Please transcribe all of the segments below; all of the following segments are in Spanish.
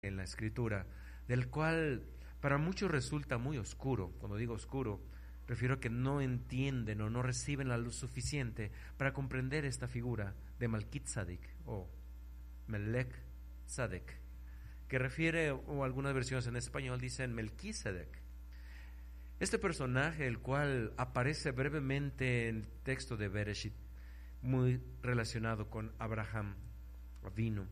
en la escritura, del cual para muchos resulta muy oscuro. Cuando digo oscuro, refiero a que no entienden o no reciben la luz suficiente para comprender esta figura de Malkitzadik o Melech Tzadek, que refiere, o algunas versiones en español dicen Melquisedec. Este personaje, el cual aparece brevemente en el texto de Bereshit, muy relacionado con Abraham Avinu.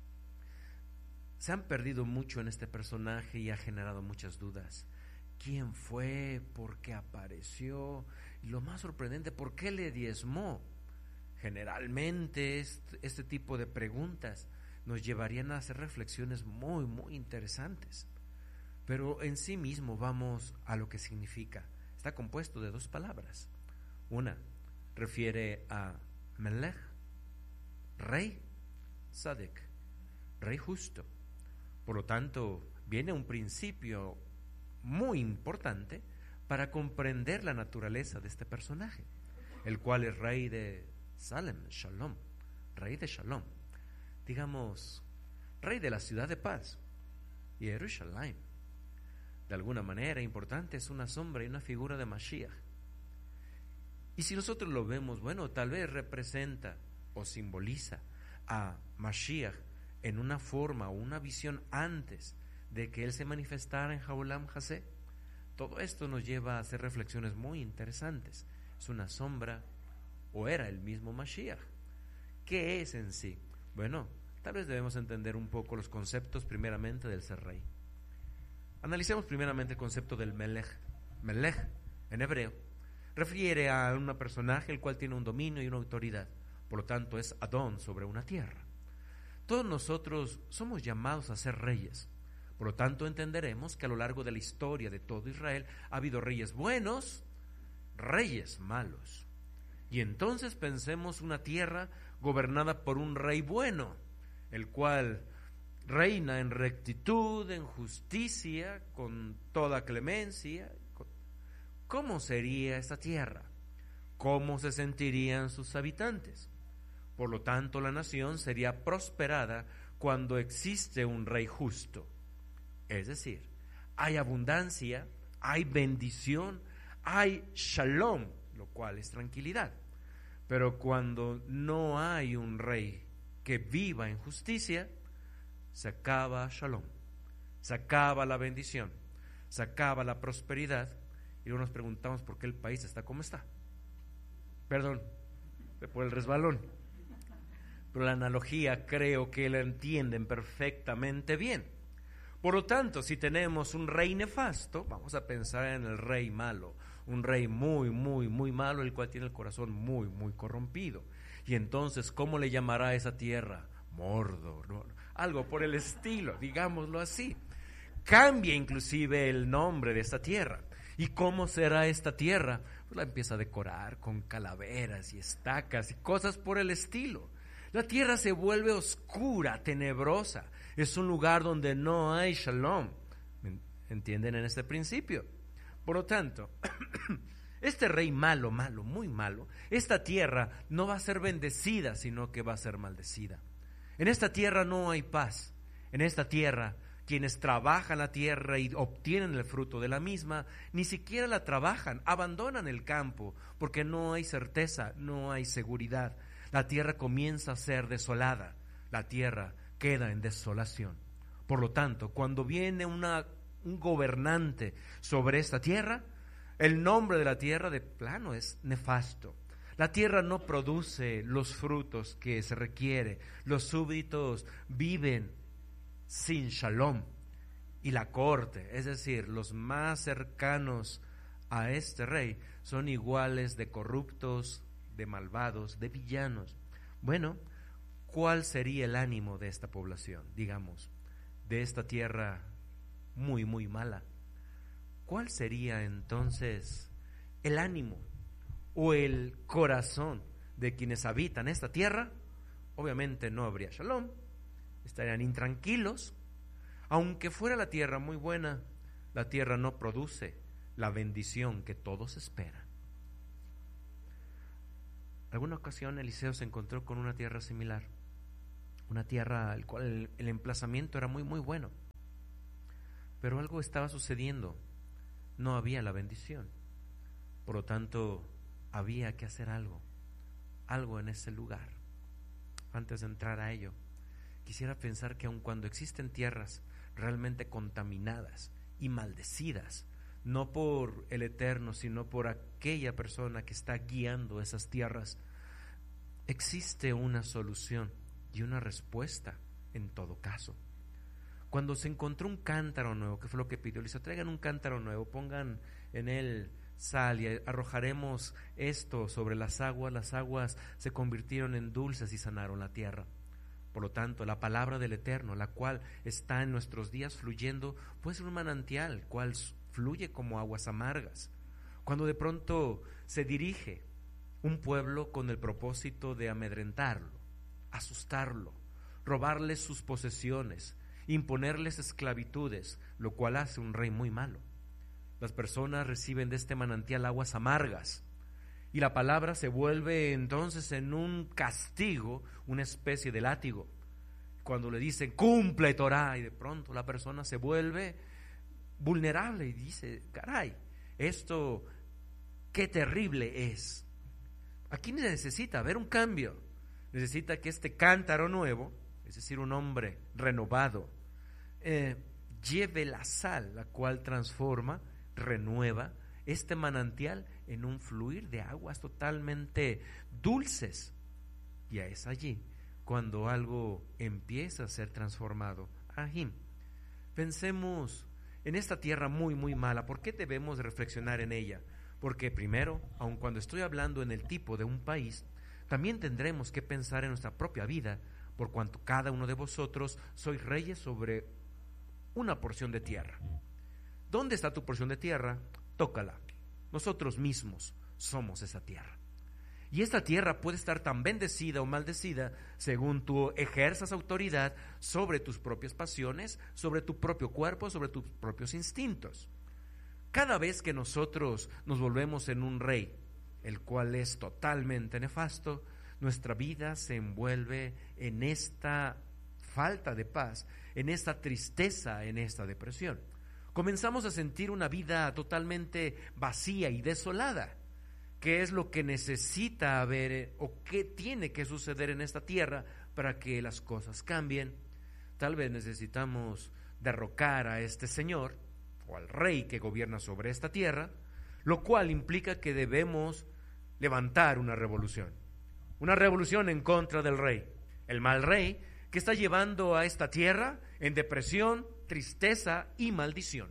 Se han perdido mucho en este personaje y ha generado muchas dudas. ¿Quién fue? ¿Por qué apareció? Y lo más sorprendente, ¿por qué le diezmó? Generalmente este tipo de preguntas nos llevarían a hacer reflexiones muy, muy interesantes. Pero en sí mismo vamos a lo que significa. Está compuesto de dos palabras. Una refiere a Melech, rey, Tzadek, rey justo. Por lo tanto, viene un principio muy importante para comprender la naturaleza de este personaje, el cual es rey de Salem, Shalom, rey de Shalom, digamos, rey de la ciudad de paz, Jerusalén. De alguna manera importante, es una sombra y una figura de Mashiach. Y si nosotros lo vemos, bueno, tal vez representa o simboliza a Mashiach en una forma o una visión antes de que él se manifestara en Jaulam Hasé. Todo esto nos lleva a hacer reflexiones muy interesantes. ¿Es una sombra o era el mismo Mashiach? ¿Qué es en sí? Bueno, tal vez debemos entender un poco los conceptos primeramente del ser rey. Analicemos primeramente el concepto del Melech. Melech, en hebreo, refiere a un personaje el cual tiene un dominio y una autoridad. Por lo tanto, es Adón sobre una tierra. Todos nosotros somos llamados a ser reyes. Por lo tanto, entenderemos que a lo largo de la historia de todo Israel ha habido reyes buenos, reyes malos. Y entonces pensemos una tierra gobernada por un rey bueno, el cual reina en rectitud, en justicia, con toda clemencia. ¿Cómo sería esa tierra? ¿Cómo se sentirían sus habitantes? Por lo tanto, la nación sería prosperada cuando existe un rey justo. Es decir, hay abundancia, hay bendición, hay shalom, lo cual es tranquilidad. Pero cuando no hay un rey que viva en justicia, se acaba shalom, se acaba la bendición, se acaba la prosperidad, y luego nos preguntamos por qué el país está como está. Perdón por el resbalón, pero la analogía creo que la entienden perfectamente bien. Por lo tanto, si tenemos un rey nefasto, vamos a pensar en el rey malo, un rey muy, muy, muy malo, el cual tiene el corazón muy, muy corrompido. Y entonces, ¿cómo le llamará a esa tierra? Mordor, ¿no? Algo por el estilo, digámoslo así. Cambia inclusive el nombre de esta tierra. ¿Y cómo será esta tierra? Pues la empieza a decorar con calaveras y estacas y cosas por el estilo. La tierra se vuelve oscura, tenebrosa. Es un lugar donde no hay shalom. ¿Entienden en este principio? Por lo tanto, este rey malo, malo, muy malo, esta tierra no va a ser bendecida, sino que va a ser maldecida. En esta tierra no hay paz. En esta tierra, quienes trabajan la tierra y obtienen el fruto de la misma, ni siquiera la trabajan, abandonan el campo, porque no hay certeza, no hay seguridad. La tierra comienza a ser desolada, la tierra queda en desolación. Por lo tanto, cuando viene un gobernante sobre esta tierra, el nombre de la tierra de plano es nefasto. La tierra no produce los frutos que se requiere. Los súbditos viven sin shalom. Y la corte, es decir, los más cercanos a este rey, son iguales de corruptos, de malvados, de villanos. Bueno, ¿cuál sería el ánimo de esta población, digamos, de esta tierra muy, muy mala? ¿Cuál sería entonces el ánimo o el corazón de quienes habitan esta tierra? Obviamente no habría shalom, estarían intranquilos. Aunque fuera la tierra muy buena, la tierra no produce la bendición que todos esperan. Alguna ocasión Eliseo se encontró con una tierra similar, una tierra al cual el emplazamiento era muy, muy bueno. Pero algo estaba sucediendo, no había la bendición. Por lo tanto, había que hacer algo en ese lugar. Antes de entrar a ello, quisiera pensar que aun cuando existen tierras realmente contaminadas y maldecidas, no por el Eterno, sino por aquella persona que está guiando esas tierras, existe una solución y una respuesta en todo caso. Cuando se encontró un cántaro nuevo, que fue lo que pidió, le dice: traigan un cántaro nuevo, pongan en él sal y arrojaremos esto sobre las aguas se convirtieron en dulces y sanaron la tierra. Por lo tanto, la palabra del Eterno, la cual está en nuestros días fluyendo, puede ser un manantial, cual fluye como aguas amargas. Cuando de pronto se dirige un pueblo con el propósito de amedrentarlo, asustarlo, robarles sus posesiones, imponerles esclavitudes, lo cual hace un rey muy malo. Las personas reciben de este manantial aguas amargas y la palabra se vuelve entonces en un castigo, una especie de látigo. Cuando le dicen cumple Torah, y de pronto la persona se vuelve vulnerable y dice: caray, esto qué terrible es. Aquí necesita haber un cambio, necesita que este cántaro nuevo, es decir, un hombre renovado, lleve la sal, la cual transforma, renueva este manantial en un fluir de aguas totalmente dulces. Y es allí cuando algo empieza a ser transformado. Ahim, pensemos en esta tierra muy muy mala. ¿Por qué debemos reflexionar en ella? Porque primero, aun cuando estoy hablando en el tipo de un país, también tendremos que pensar en nuestra propia vida, por cuanto cada uno de vosotros sois reyes sobre una porción de tierra. ¿Dónde está tu porción de tierra? Tócala. Nosotros mismos somos esa tierra. Y esta tierra puede estar tan bendecida o maldecida según tú ejerzas autoridad sobre tus propias pasiones, sobre tu propio cuerpo, sobre tus propios instintos. Cada vez que nosotros nos volvemos en un rey, el cual es totalmente nefasto, nuestra vida se envuelve en esta falta de paz, en esta tristeza, en esta depresión. Comenzamos a sentir una vida totalmente vacía y desolada. ¿Qué es lo que necesita haber o qué tiene que suceder en esta tierra para que las cosas cambien? Tal vez necesitamos derrocar a este señor o al rey que gobierna sobre esta tierra, lo cual implica que debemos levantar una revolución en contra del rey, el mal rey que está llevando a esta tierra en depresión, tristeza y maldición.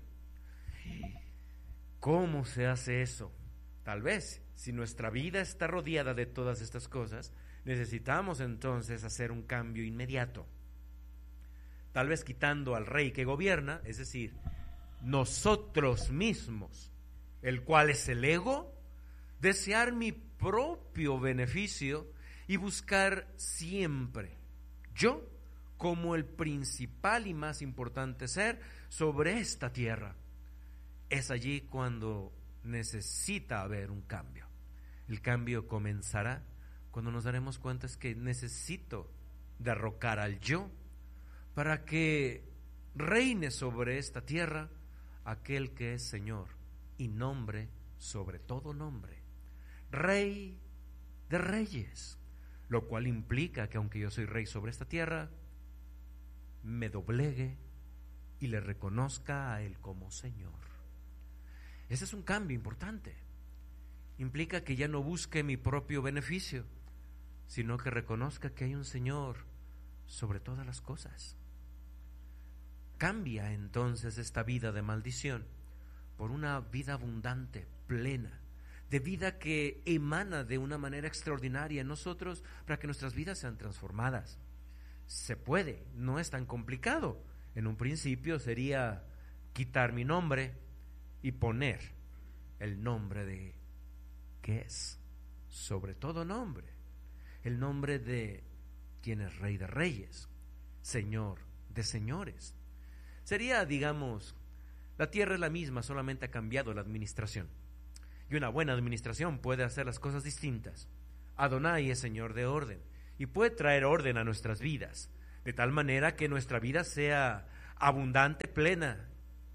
¿Cómo se hace eso? Tal vez, si nuestra vida está rodeada de todas estas cosas, necesitamos entonces hacer un cambio inmediato. Tal vez quitando al rey que gobierna, es decir, nosotros mismos, el cual es el ego, desear mi propio beneficio y buscar siempre yo como el principal y más importante ser sobre esta tierra. Es allí cuando necesita haber un cambio. El cambio comenzará cuando nos daremos cuenta es que necesito derrocar al yo para que reine sobre esta tierra aquel que es Señor y nombre sobre todo nombre, Rey de reyes, lo cual implica que aunque yo soy rey sobre esta tierra, me doblegue y le reconozca a Él como Señor. Ese es un cambio importante. Implica que ya no busque mi propio beneficio, sino que reconozca que hay un Señor sobre todas las cosas. Cambia entonces esta vida de maldición por una vida abundante, plena, de vida que emana de una manera extraordinaria en nosotros para que nuestras vidas sean transformadas. Se puede, no es tan complicado. En un principio sería quitar mi nombre y poner el nombre de que es sobre todo nombre, el nombre de quien es Rey de reyes, Señor de señores. Sería, digamos, la tierra es la misma, solamente ha cambiado la administración. Y una buena administración puede hacer las cosas distintas. Adonai es Señor de orden y puede traer orden a nuestras vidas, de tal manera que nuestra vida sea abundante, plena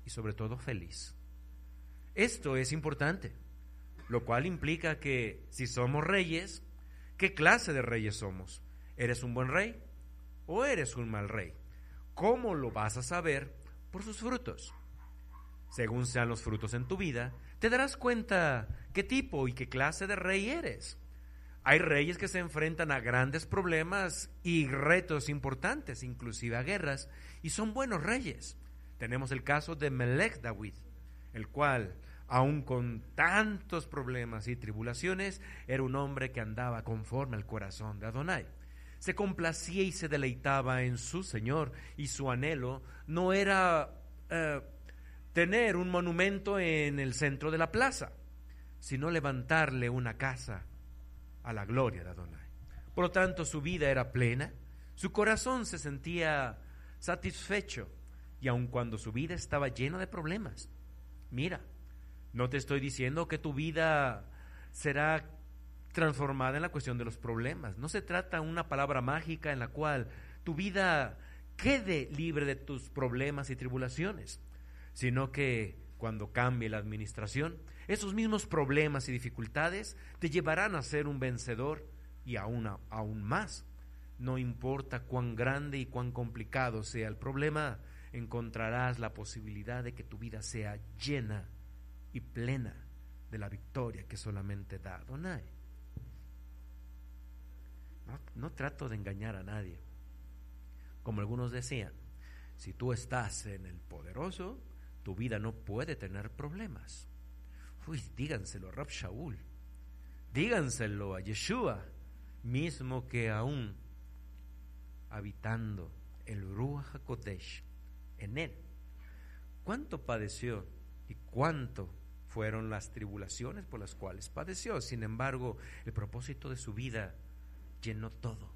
y sobre todo feliz. Esto es importante, lo cual implica que si somos reyes, ¿qué clase de reyes somos? ¿Eres un buen rey o eres un mal rey? ¿Cómo lo vas a saber? Por sus frutos. Según sean los frutos en tu vida, te darás cuenta qué tipo y qué clase de rey eres. Hay reyes que se enfrentan a grandes problemas y retos importantes, inclusive a guerras, y son buenos reyes. Tenemos el caso de Melech David, el cual, aun con tantos problemas y tribulaciones, era un hombre que andaba conforme al corazón de Adonai. Se complacía y se deleitaba en su Señor, y su anhelo no era tener un monumento en el centro de la plaza, sino levantarle una casa a la gloria de Adonai. Por lo tanto, su vida era plena, su corazón se sentía satisfecho, y aun cuando su vida estaba llena de problemas. Mira, no te estoy diciendo que tu vida será transformada en la cuestión de los problemas. No se trata de una palabra mágica en la cual tu vida quede libre de tus problemas y tribulaciones, sino que cuando cambie la administración, esos mismos problemas y dificultades te llevarán a ser un vencedor y aún más. No importa cuán grande y cuán complicado sea el problema, encontrarás la posibilidad de que tu vida sea llena y plena de la victoria que solamente da Adonai. No trato de engañar a nadie. Como algunos decían, si tú estás en el poderoso, tu vida no puede tener problemas. Díganselo a Rab Shaul, díganselo a Yeshua, mismo que aún habitando el Ruach HaKodesh en él, cuánto padeció y cuánto fueron las tribulaciones por las cuales padeció. Sin embargo, el propósito de su vida llenó todo.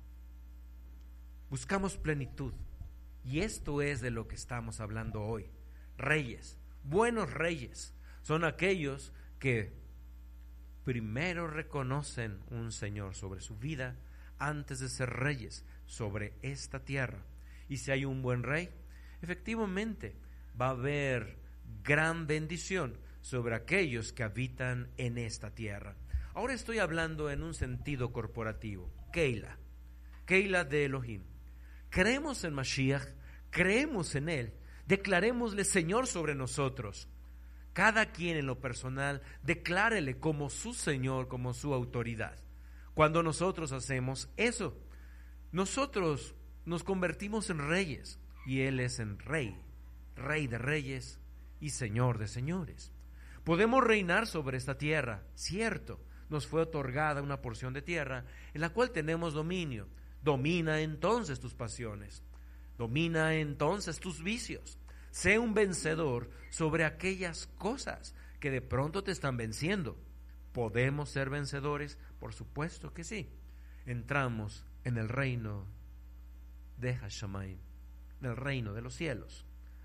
Buscamos plenitud, y esto es de lo que estamos hablando hoy. Reyes, buenos reyes, son aquellos que primero reconocen un Señor sobre su vida antes de ser reyes sobre esta tierra. Y si hay un buen rey, efectivamente va a haber gran bendición sobre aquellos que habitan en esta tierra. Ahora estoy hablando en un sentido corporativo. Keila de Elohim. Creemos en Mashiach, creemos en Él, declarémosle Señor sobre nosotros. Cada quien en lo personal declárele como su Señor, como su autoridad. Cuando nosotros hacemos eso, nosotros nos convertimos en reyes, y Él es en Rey de reyes y Señor de señores. Podemos reinar sobre esta tierra, cierto, nos fue otorgada una porción de tierra en la cual tenemos dominio. Domina entonces tus pasiones, domina entonces tus vicios. Sé un vencedor sobre aquellas cosas que de pronto te están venciendo. ¿Podemos ser vencedores? Por supuesto que sí. Entramos en el reino de Hashamayim, en el reino de los cielos.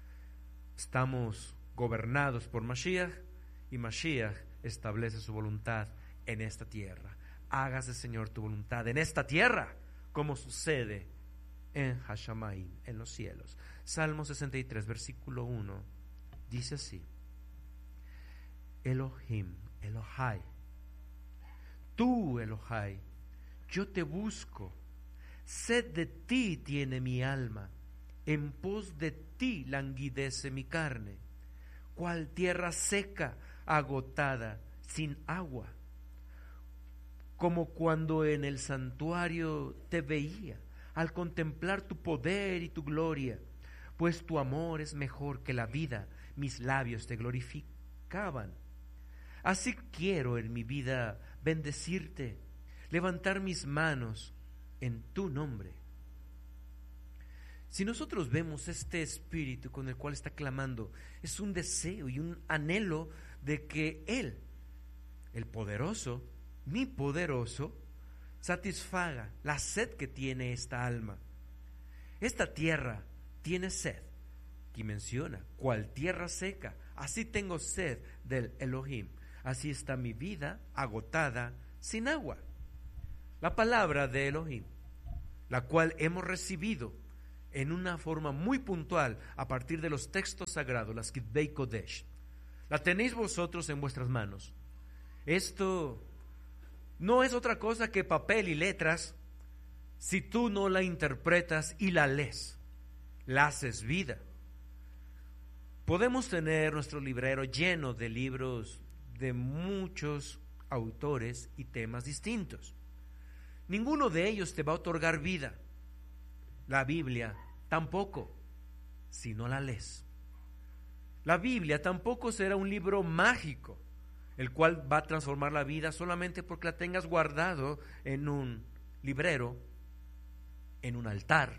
Estamos gobernados por Mashiach, y Mashiach establece su voluntad en esta tierra. Hágase, Señor, tu voluntad en esta tierra, como sucede en Hashamayim, en los cielos. Salmo 63, versículo 1, dice así: Elohim, Elohai, tú, Elohai, yo te busco, sed de ti tiene mi alma, en pos de ti languidece mi carne, cual tierra seca, agotada, sin agua, como cuando en el santuario te veía, al contemplar tu poder y tu gloria, pues tu amor es mejor que la vida, mis labios te glorificaban. Así quiero en mi vida bendecirte, levantar mis manos en tu nombre. Si nosotros vemos este espíritu con el cual está clamando, es un deseo y un anhelo de que Él, el poderoso, mi poderoso, satisfaga la sed que tiene esta alma. Esta tierra tiene sed, y menciona, cual tierra seca, así tengo sed del Elohim, así está mi vida agotada sin agua. La palabra de Elohim, la cual hemos recibido en una forma muy puntual a partir de los textos sagrados, las Kitvei Kodesh. La tenéis vosotros en vuestras manos. Esto no es otra cosa que papel y letras. Si tú no la interpretas y la lees, la haces vida. Podemos tener nuestro librero lleno de libros de muchos autores y temas distintos. Ninguno de ellos te va a otorgar vida. La Biblia tampoco, si no la lees. La Biblia tampoco será un libro mágico, el cual va a transformar la vida solamente porque la tengas guardado en un librero, en un altar,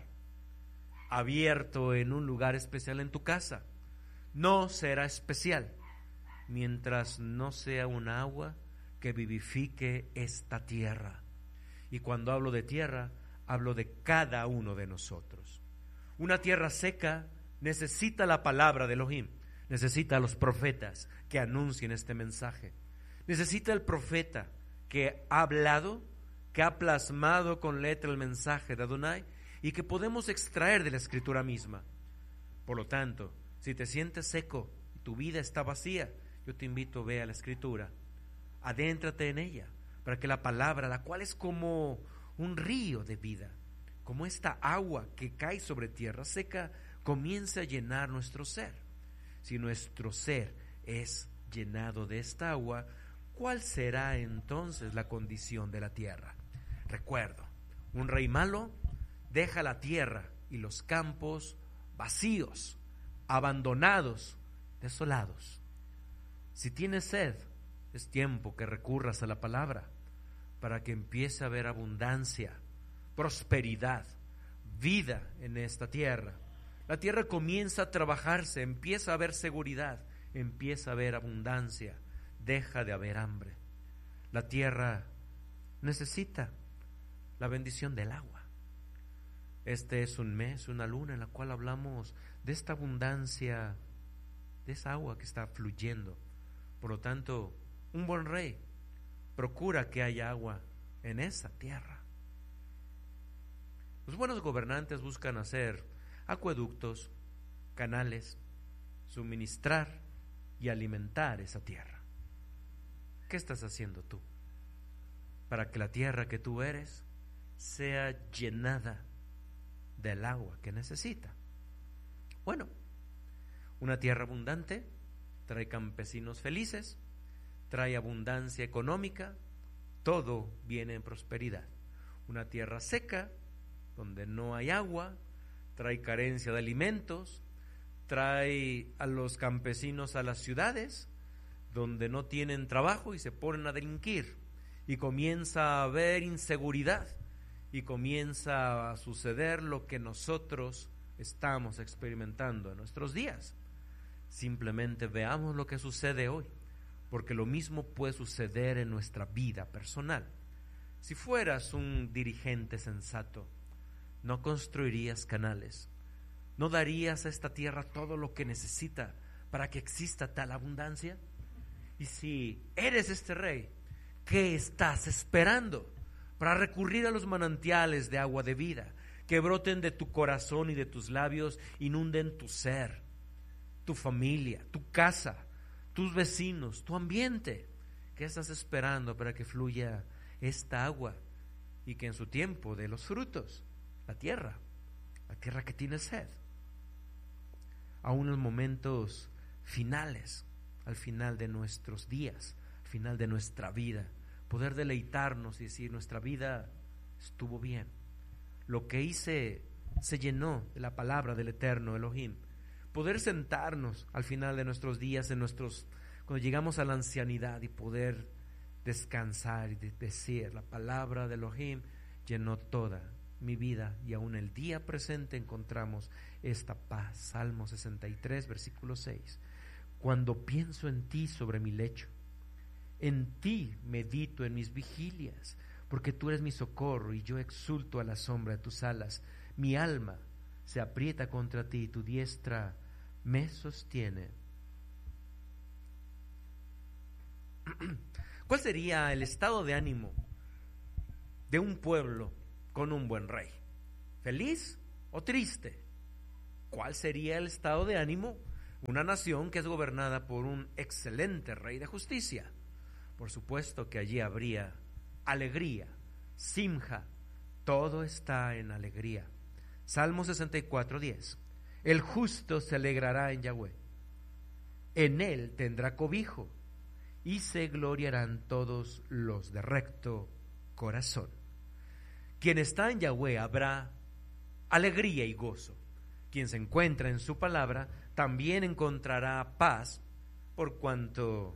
abierto en un lugar especial en tu casa. No será especial mientras no sea un agua que vivifique esta tierra. Y cuando hablo de tierra, hablo de cada uno de nosotros. Una tierra seca necesita la palabra de Elohim, necesita a los profetas que anuncien este mensaje, necesita el profeta que ha hablado, que ha plasmado con letra el mensaje de Adonai y que podemos extraer de la escritura misma. Por lo tanto, si te sientes seco y tu vida está vacía, yo te invito, ve a la escritura, adéntrate en ella, para que la palabra, la cual es como un río de vida, como esta agua que cae sobre tierra seca, comience a llenar nuestro ser. Si nuestro ser es llenado de esta agua, ¿cuál será entonces la condición de la tierra? Recuerdo, un rey malo deja la tierra y los campos vacíos, abandonados, desolados. Si tienes sed, es tiempo que recurras a la palabra para que empiece a haber abundancia, prosperidad, vida en esta tierra. La tierra comienza a trabajarse, empieza a haber seguridad, empieza a haber abundancia, deja de haber hambre. La tierra necesita la bendición del agua. Este es un mes, una luna en la cual hablamos de esta abundancia, de esa agua que está fluyendo. Por lo tanto, un buen rey procura que haya agua en esa tierra. Los buenos gobernantes buscan hacer acueductos, canales, suministrar y alimentar esa tierra. ¿Qué estás haciendo tú para que la tierra que tú eres sea llenada del agua que necesita? Bueno, una tierra abundante trae campesinos felices, trae abundancia económica, todo viene en prosperidad. Una tierra seca, donde no hay agua, trae carencia de alimentos, trae a los campesinos a las ciudades, donde no tienen trabajo y se ponen a delinquir, y comienza a haber inseguridad, y comienza a suceder lo que nosotros estamos experimentando en nuestros días. Simplemente veamos lo que sucede hoy, porque lo mismo puede suceder en nuestra vida personal. Si fueras un dirigente sensato, no construirías canales, no darías a esta tierra todo lo que necesita para que exista tal abundancia. Y si eres este rey, ¿qué estás esperando para recurrir a los manantiales de agua de vida que broten de tu corazón y de tus labios, inunden tu ser, tu familia, tu casa, tus vecinos, tu ambiente? ¿Qué estás esperando para que fluya esta agua y que en su tiempo dé los frutos? La tierra que tiene sed. Aún en momentos finales, al final de nuestros días, al final de nuestra vida, poder deleitarnos y decir, nuestra vida estuvo bien. Lo que hice se llenó de la palabra del eterno Elohim. Poder sentarnos al final de nuestros días, cuando llegamos a la ancianidad, y poder descansar y decir, la palabra de Elohim llenó toda mi vida, y aún el día presente encontramos esta paz. Salmo 63, versículo 6. Cuando pienso en ti sobre mi lecho, en ti medito en mis vigilias, porque tú eres mi socorro y yo exulto a la sombra de tus alas. Mi alma se aprieta contra ti y tu diestra me sostiene. ¿Cuál sería el estado de ánimo de un pueblo con un buen rey? ¿Feliz o triste? ¿Cuál sería el estado de ánimo? Una nación que es gobernada por un excelente rey de justicia. Por supuesto que allí habría alegría, simja, todo está en alegría. Salmo 64:10. El justo se alegrará en Yahweh, en él tendrá cobijo, y se gloriarán todos los de recto corazón. Quien está en Yahweh habrá alegría y gozo. Quien se encuentra en su palabra también encontrará paz, por cuanto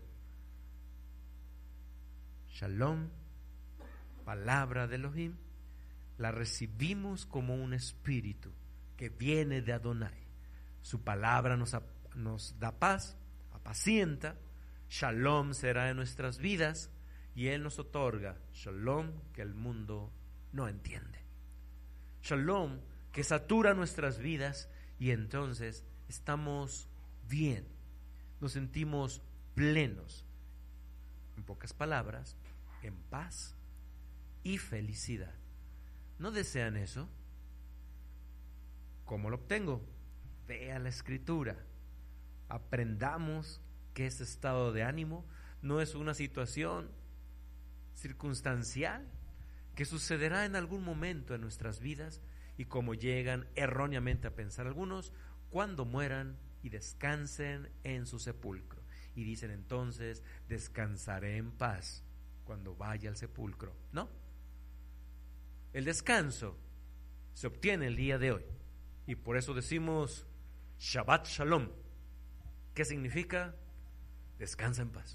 Shalom, palabra de Elohim, la recibimos como un espíritu que viene de Adonai. Su palabra nos da paz, apacienta. Shalom será en nuestras vidas y Él nos otorga Shalom que el mundo no entiende. Shalom que satura nuestras vidas y entonces estamos bien, nos sentimos plenos. En pocas palabras, en paz y felicidad. ¿No desean eso? ¿Cómo lo obtengo? Vea la Escritura. Aprendamos que ese estado de ánimo no es una situación circunstancial que sucederá en algún momento en nuestras vidas, y como llegan erróneamente a pensar algunos, cuando mueran y descansen en su sepulcro. Y dicen entonces, descansaré en paz cuando vaya al sepulcro. No. El descanso se obtiene el día de hoy. Y por eso decimos Shabbat Shalom. ¿Qué significa? Descansa en paz.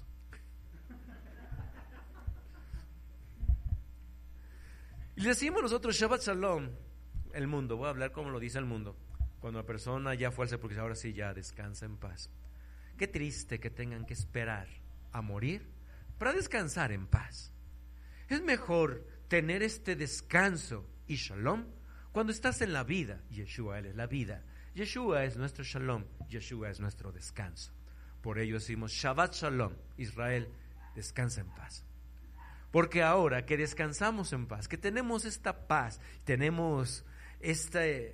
Y decimos nosotros Shabbat Shalom, el mundo. Voy a hablar como lo dice el mundo. Cuando la persona ya fue al sepulcro, ahora sí ya descansa en paz. Qué triste que tengan que esperar a morir para descansar en paz. Es mejor tener este descanso y shalom cuando estás en la vida. Yeshua, Él es la vida. Yeshua es nuestro shalom. Yeshua es nuestro descanso. Por ello decimos Shabbat Shalom. Israel, descansa en paz. Porque ahora que descansamos en paz, que tenemos esta paz, tenemos este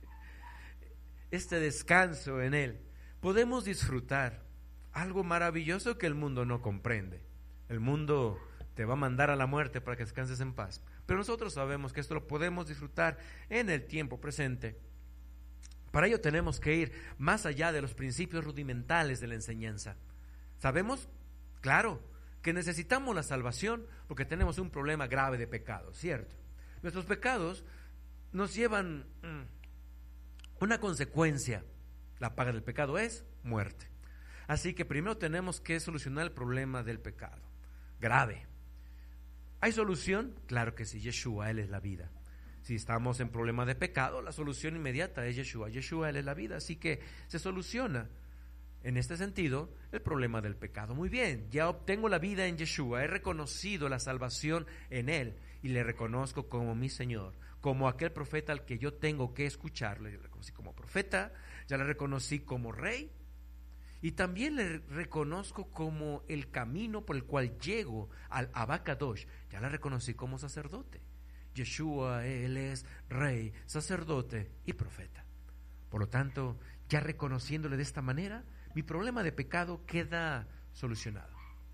descanso en Él, podemos disfrutar algo maravilloso que el mundo no comprende. El mundo te va a mandar a la muerte para que descanses en paz, pero nosotros sabemos que esto lo podemos disfrutar en el tiempo presente. Para ello tenemos que ir más allá de los principios rudimentales de la enseñanza. Sabemos, claro, que necesitamos la salvación porque tenemos un problema grave de pecado, ¿cierto? Nuestros pecados nos llevan una consecuencia. La paga del pecado es muerte. Así que primero tenemos que solucionar el problema del pecado grave. ¿Hay solución? Claro que sí, Yeshua, Él es la vida. Si estamos en problema de pecado, la solución inmediata es Yeshua. Yeshua, Él es la vida, así que se soluciona en este sentido el problema del pecado. Muy bien, ya obtengo la vida en Yeshua, he reconocido la salvación en Él y le reconozco como mi Señor, como aquel profeta al que yo tengo que escucharle. Le reconocí como profeta, ya le reconocí como rey y también le reconozco como el camino por el cual llego al Abacadosh. Ya le reconocí como sacerdote. Yeshua, Él es rey, sacerdote y profeta. Por lo tanto, ya reconociéndole de esta manera, mi problema de pecado queda solucionado.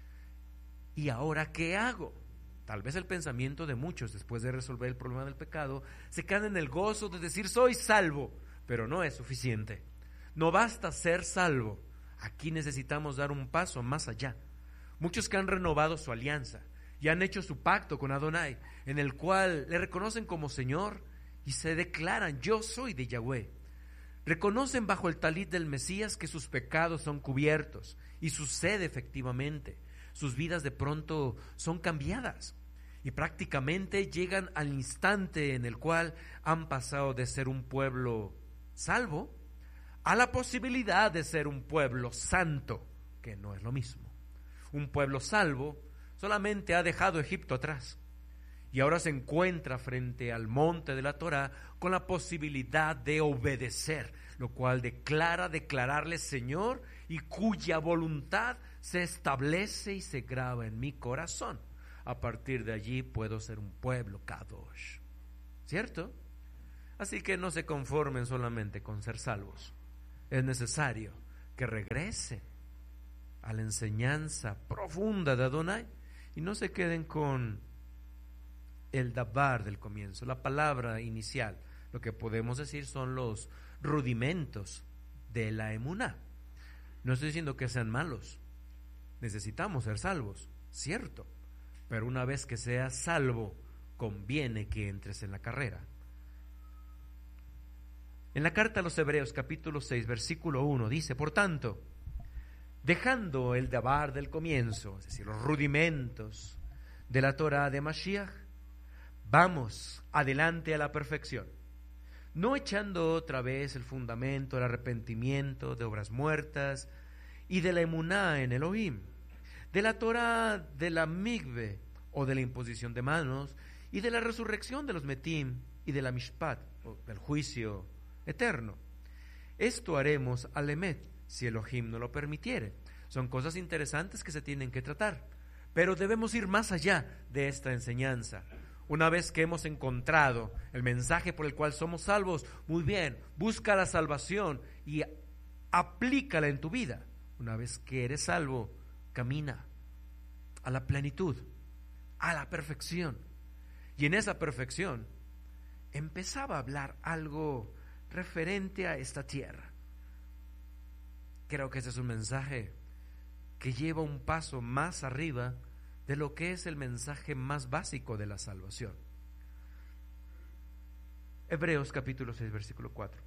¿Y ahora qué hago? Tal vez el pensamiento de muchos, después de resolver el problema del pecado, se queda en el gozo de decir soy salvo, pero no es suficiente. No basta ser salvo. Aquí necesitamos dar un paso más allá. Muchos que han renovado su alianza y han hecho su pacto con Adonai, en el cual le reconocen como Señor y se declaran yo soy de Yahweh. Reconocen bajo el talit del Mesías que sus pecados son cubiertos y sucede efectivamente. Sus vidas de pronto son cambiadas y prácticamente llegan al instante en el cual han pasado de ser un pueblo salvo a la posibilidad de ser un pueblo santo, que no es lo mismo. Un pueblo salvo solamente ha dejado Egipto atrás y ahora se encuentra frente al monte de la Torá con la posibilidad de obedecer, lo cual declararle Señor y cuya voluntad se establece y se graba en mi corazón. A partir de allí puedo ser un pueblo Kadosh, ¿cierto? Así que no se conformen solamente con ser salvos. Es necesario que regresen a la enseñanza profunda de Adonai y no se queden con el dabar del comienzo, la palabra inicial. Lo que podemos decir son los rudimentos de la emuná. No estoy diciendo que sean malos, necesitamos ser salvos, cierto, pero una vez que seas salvo, conviene que entres en la carrera. En la carta a los Hebreos, capítulo 6, versículo 1, dice: por tanto, dejando el dabar del comienzo, es decir, los rudimentos de la Torah de Mashiach, vamos adelante a la perfección, no echando otra vez el fundamento del arrepentimiento, de obras muertas y de la emuná en Elohim, de la Torah de la migve o de la imposición de manos y de la resurrección de los metim y de la mishpat o del juicio eterno. Esto haremos al emet, si Elohim no lo permitiere. Son cosas interesantes que se tienen que tratar, pero debemos ir más allá de esta enseñanza. Una vez que hemos encontrado el mensaje por el cual somos salvos, muy bien, busca la salvación y aplícala en tu vida. Una vez que eres salvo, camina a la plenitud, a la perfección. Y en esa perfección empezaba a hablar algo referente a esta tierra. Creo que ese es un mensaje que lleva un paso más arriba de lo que es el mensaje más básico de la salvación. Hebreos capítulo 6, versículo 4.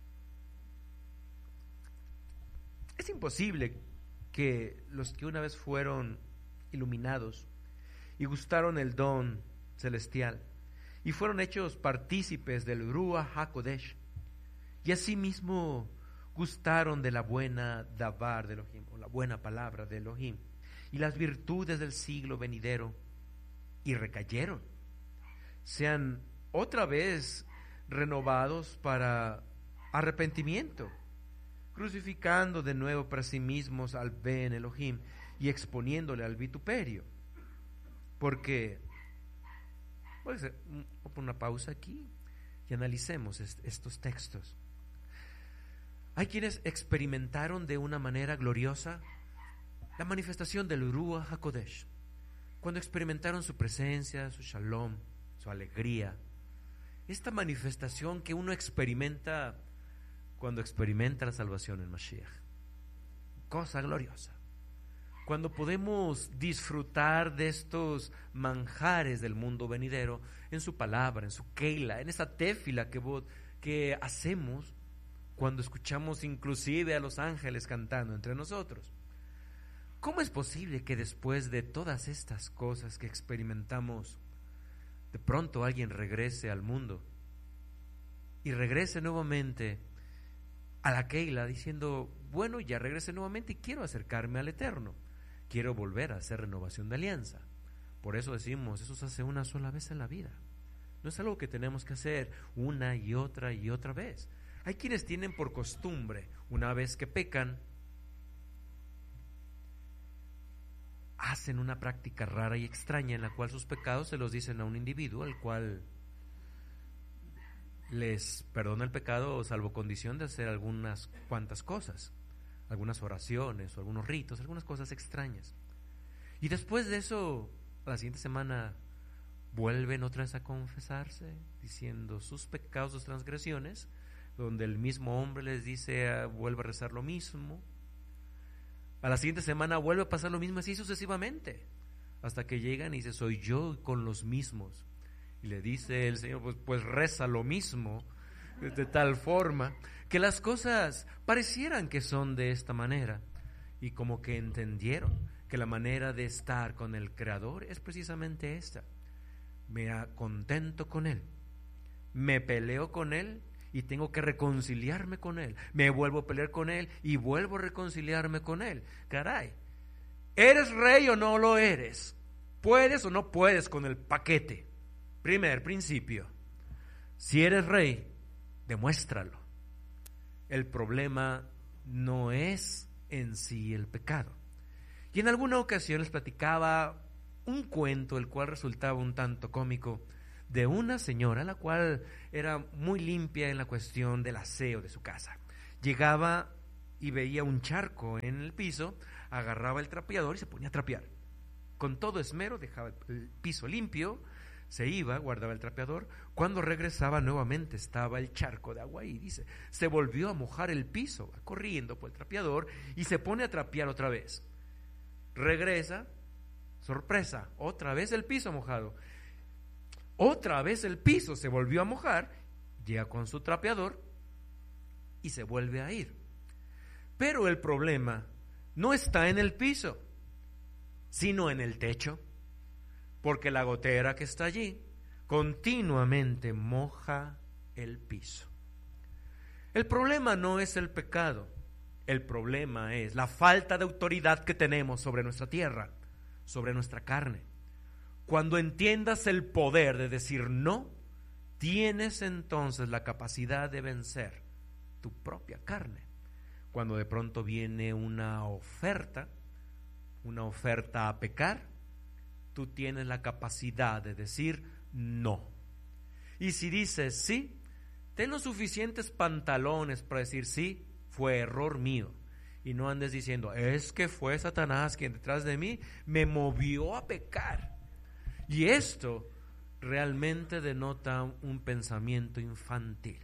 Es imposible que los que una vez fueron iluminados y gustaron el don celestial y fueron hechos partícipes del Ruach HaKodesh y asimismo gustaron de la buena dabar de Elohim, o la buena palabra de Elohim, y las virtudes del siglo venidero, y recayeron, sean otra vez renovados para arrepentimiento, crucificando de nuevo para sí mismos al Ben Elohim y exponiéndole al vituperio. Porque, voy a hacer una pausa aquí y analicemos estos textos. Hay quienes experimentaron de una manera gloriosa la manifestación del Ruach HaKodesh, cuando experimentaron su presencia, su shalom, su alegría. Esta manifestación que uno experimenta cuando experimenta la salvación en Mashiach. Cosa gloriosa. Cuando podemos disfrutar de estos manjares del mundo venidero en su palabra, en su keila, en esa tefila que hacemos cuando escuchamos inclusive a los ángeles cantando entre nosotros. ¿Cómo es posible que después de todas estas cosas que experimentamos, de pronto alguien regrese al mundo y regrese nuevamente a la keila diciendo: bueno, ya regresé nuevamente y quiero acercarme al Eterno, quiero volver a hacer renovación de alianza? Por eso decimos, eso se hace una sola vez en la vida, no es algo que tenemos que hacer una y otra vez. Hay quienes tienen por costumbre, una vez que pecan, hacen una práctica rara y extraña en la cual sus pecados se los dicen a un individuo, al cual les perdona el pecado salvo condición de hacer algunas cuantas cosas, algunas oraciones o algunos ritos, algunas cosas extrañas. Y después de eso, a la siguiente semana vuelven otra vez a confesarse, diciendo sus pecados, sus transgresiones, donde el mismo hombre les dice, vuelve a rezar lo mismo. A la siguiente semana vuelve a pasar lo mismo, así sucesivamente, hasta que llegan y dice: soy yo con los mismos. Y le dice el Señor: pues reza lo mismo, de tal forma que las cosas parecieran que son de esta manera, y como que entendieron que la manera de estar con el Creador es precisamente esta: me contento con Él, me peleo con Él y tengo que reconciliarme con Él, me vuelvo a pelear con Él y vuelvo a reconciliarme con Él. Caray, ¿eres rey o no lo eres? ¿Puedes o no puedes con el paquete? Primer principio: si eres rey, demuéstralo. El problema no es en sí el pecado. Y en alguna ocasión les platicaba un cuento, el cual resultaba un tanto cómico, de una señora la cual era muy limpia en la cuestión del aseo de su casa. Llegaba y veía un charco en el piso, agarraba el trapeador y se ponía a trapear. Con todo esmero dejaba el piso limpio, se iba, guardaba el trapeador. Cuando regresaba nuevamente estaba el charco de agua y dice, se volvió a mojar el piso, va corriendo por el trapeador y se pone a trapear otra vez. Regresa, sorpresa, otra vez el piso mojado. Otra vez el piso se volvió a mojar, llega con su trapeador y se vuelve a ir. Pero el problema no está en el piso, sino en el techo, porque la gotera que está allí continuamente moja el piso. El problema no es el pecado, el problema es la falta de autoridad que tenemos sobre nuestra tierra, sobre nuestra carne. Cuando entiendas el poder de decir no, tienes entonces la capacidad de vencer tu propia carne. Cuando de pronto viene una oferta a pecar, tú tienes la capacidad de decir no. Y si dices sí, ten los suficientes pantalones para decir sí, fue error mío. Y no andes diciendo, es que fue Satanás quien detrás de mí me movió a pecar. Y esto realmente denota un pensamiento infantil.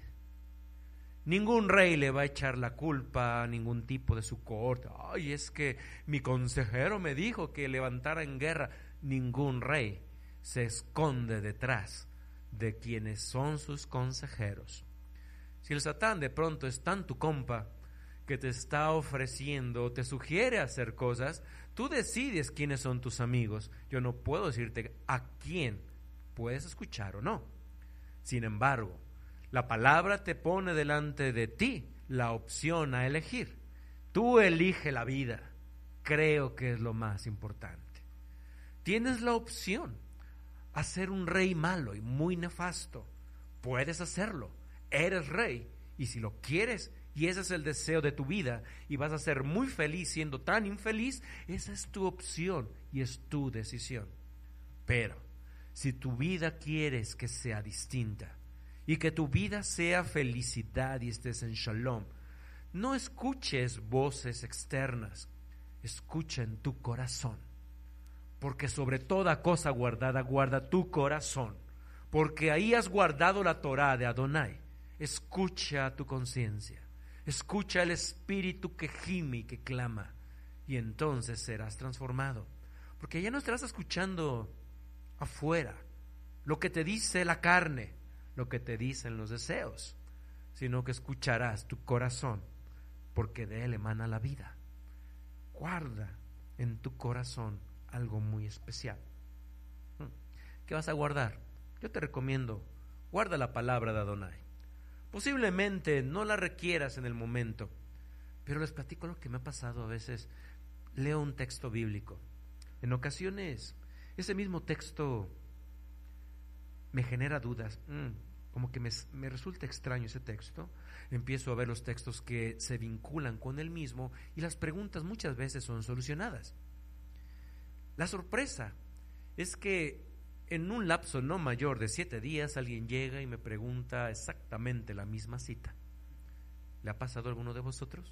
Ningún rey le va a echar la culpa a ningún tipo de su cohorte. Ay, es que mi consejero me dijo que levantara en guerra. Ningún rey se esconde detrás de quienes son sus consejeros. Si el Satán de pronto es tan tu compa que te está ofreciendo, te sugiere hacer cosas, tú decides quiénes son tus amigos. Yo no puedo decirte a quién puedes escuchar o no. Sin embargo, la palabra te pone delante de ti la opción a elegir. Tú elige la vida. Creo que es lo más importante. Tienes la opción a ser un rey malo y muy nefasto. Puedes hacerlo. Eres rey. Y si lo quieres, y ese es el deseo de tu vida, y vas a ser muy feliz siendo tan infeliz, esa es tu opción y es tu decisión. Pero si tu vida quieres que sea distinta, y que tu vida sea felicidad y estés en shalom, no escuches voces externas, escucha en tu corazón, porque sobre toda cosa guardada, guarda tu corazón, porque ahí has guardado la Torá de Adonai. Escucha tu conciencia, escucha el espíritu que gime y que clama, y entonces serás transformado, porque ya no estarás escuchando afuera lo que te dice la carne, lo que te dicen los deseos, sino que escucharás tu corazón, porque de él emana la vida. Guarda en tu corazón algo muy especial. ¿Qué vas a guardar? Yo te recomiendo, guarda la palabra de Adonai. Posiblemente no la requieras en el momento, pero les platico lo que me ha pasado a veces. Leo un texto bíblico. En ocasiones, ese mismo texto me genera dudas. Como que me resulta extraño ese texto. Empiezo a ver los textos que se vinculan con el mismo y las preguntas muchas veces son solucionadas. La sorpresa es que en un lapso no mayor de 7 días alguien llega y me pregunta exactamente la misma cita. ¿Le ha pasado a alguno de vosotros?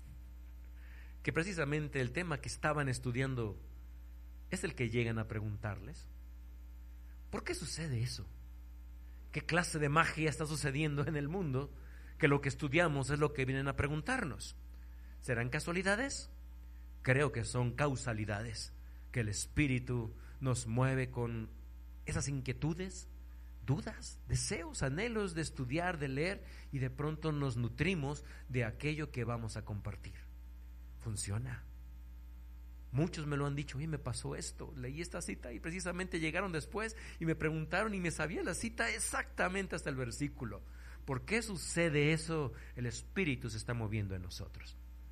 Que precisamente el tema que estaban estudiando es el que llegan a preguntarles. ¿Por qué sucede eso? ¿Qué clase de magia está sucediendo en el mundo? Que lo que estudiamos es lo que vienen a preguntarnos. ¿Serán casualidades? Creo que son causalidades, que el Espíritu nos mueve con esas inquietudes, dudas, deseos, anhelos de estudiar, de leer, y de pronto nos nutrimos de aquello que vamos a compartir. Funciona. Muchos me lo han dicho, oye, me pasó esto, leí esta cita y precisamente llegaron después y me preguntaron y me sabía la cita exactamente hasta el versículo. ¿Por qué sucede eso? El Espíritu se está moviendo en nosotros.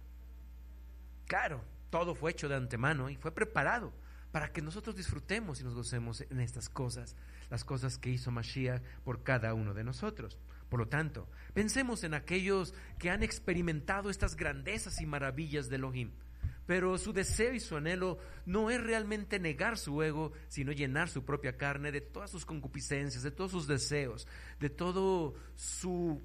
Claro, todo fue hecho de antemano y fue preparado para que nosotros disfrutemos y nos gocemos en estas cosas, las cosas que hizo Mashiach por cada uno de nosotros. Por lo tanto, pensemos en aquellos que han experimentado estas grandezas y maravillas de Elohim. pero su deseo y su anhelo no es realmente negar su ego, sino llenar su propia carne de todas sus concupiscencias, de todos sus deseos, de toda su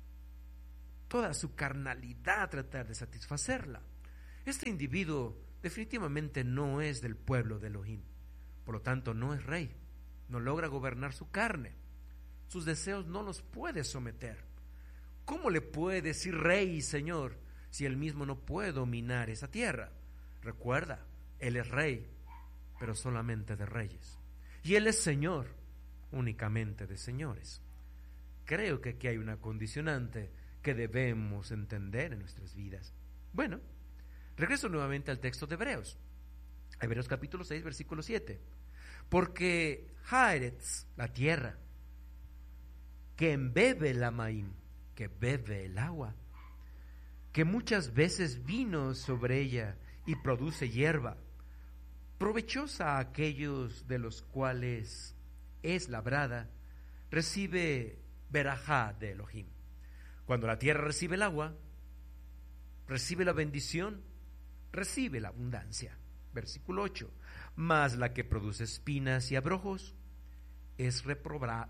carnalidad, tratar de satisfacerla. Este individuo definitivamente no es del pueblo de Elohim, por lo tanto no es rey, no logra gobernar su carne, sus deseos no los puede someter. ¿Cómo le puede decir rey y señor si él mismo no puede dominar esa tierra? Recuerda, él es rey, pero solamente de reyes, y él es señor únicamente de señores. Creo que aquí hay una condicionante que debemos entender en nuestras vidas. Bueno, regreso nuevamente al texto de Hebreos capítulo 6, versículo 7. Porque Haaretz, la tierra, que embebe la maín, que bebe el agua, que muchas veces vino sobre ella y produce hierba, provechosa a aquellos de los cuales es labrada, recibe verajá de Elohim. Cuando la tierra recibe el agua, recibe la bendición, recibe la abundancia. Versículo 8. Mas la que produce espinas y abrojos es reprobada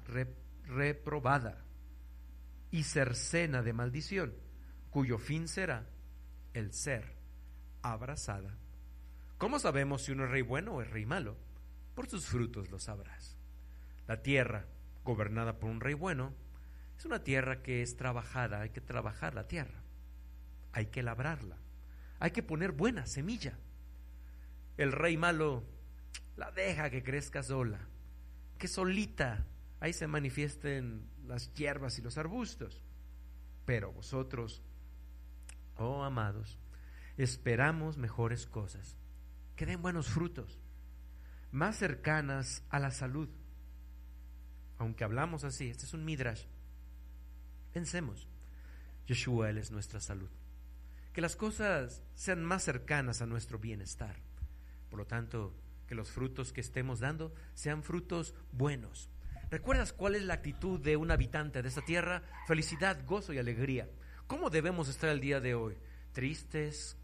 y cercena de maldición, cuyo fin será el ser abrazada. ¿Cómo sabemos si uno es rey bueno o es rey malo? Por sus frutos lo sabrás. La tierra gobernada por un rey bueno es una tierra que es trabajada. Hay que trabajar la tierra, hay que labrarla, hay que poner buena semilla. El rey malo la deja que crezca sola, que solita ahí se manifiesten las hierbas y los arbustos. Pero vosotros, oh amados, esperamos mejores cosas, que den buenos frutos, más cercanas a la salud. Aunque hablamos así, este es un midrash, pensemos, Yeshua, Él es nuestra salud, que las cosas sean más cercanas a nuestro bienestar. Por lo tanto, que los frutos que estemos dando sean frutos buenos. ¿Recuerdas cuál es la actitud de un habitante de esta tierra? Felicidad, gozo y alegría. ¿Cómo debemos estar el día de hoy? Tristes,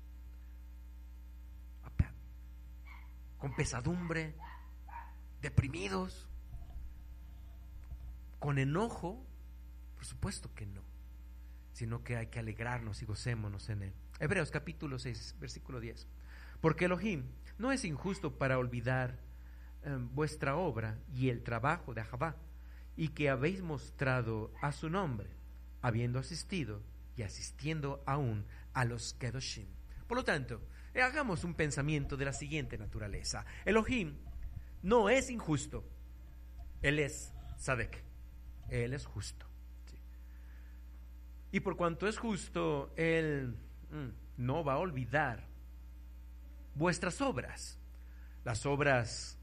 con pesadumbre, deprimidos, con enojo. Por supuesto que no, sino que hay que alegrarnos y gocémonos en él. Hebreos capítulo 6, versículo 10. Porque Elohim no es injusto para olvidar vuestra obra y el trabajo de Ahavá, y que habéis mostrado a su nombre, habiendo asistido y asistiendo aún a los Kedoshim. Por lo tanto, hagamos un pensamiento de la siguiente naturaleza. Elohim no es injusto, Él es Sadek, Él es justo, ¿sí? Y por cuanto es justo, Él no va a olvidar vuestras obras, las obras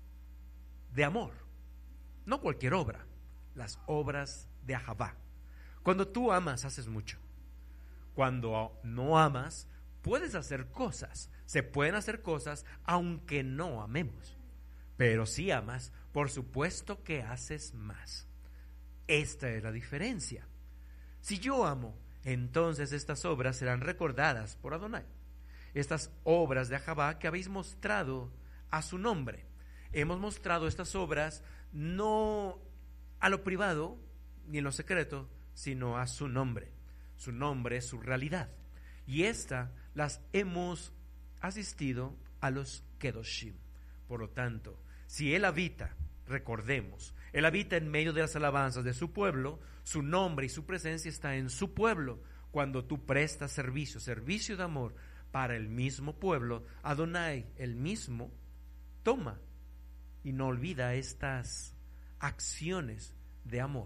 de amor, no cualquier obra, las obras de Ahavá. Cuando tú amas, haces mucho. Cuando no amas, puedes hacer cosas, se pueden hacer cosas aunque no amemos, pero si amas, por supuesto que haces más. Esta es la diferencia. Si yo amo, entonces estas obras serán recordadas por Adonai. Estas obras de Ahavá que habéis mostrado a su nombre. Hemos mostrado estas obras no a lo privado ni en lo secreto, sino a su nombre. Su nombre es su realidad. Y estas las hemos asistido a los Kedoshim. Por lo tanto, si Él habita, recordemos, Él habita en medio de las alabanzas de su pueblo, su nombre y su presencia está en su pueblo. Cuando tú prestas servicio de amor para el mismo pueblo, Adonai, el mismo, toma y no olvida estas acciones de amor.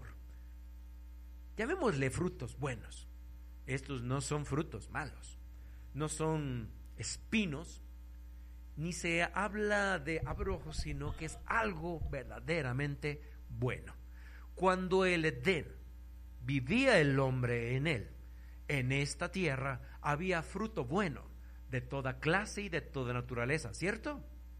Llamémosle frutos buenos. Estos no son frutos malos, no son espinos, ni se habla de abrojos, sino que es algo verdaderamente bueno. Cuando el Edén vivía el hombre en él, en esta tierra había fruto bueno de toda clase y de toda naturaleza, ¿cierto?